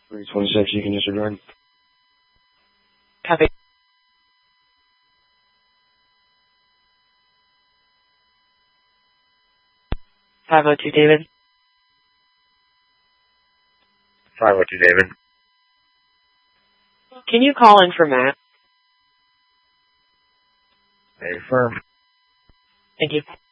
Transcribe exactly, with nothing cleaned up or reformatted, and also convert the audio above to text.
three twenty-six, you can disregard. Copy. five oh two, David. five oh two, David. Can you call in for Matt? Hey, firm. Thank you.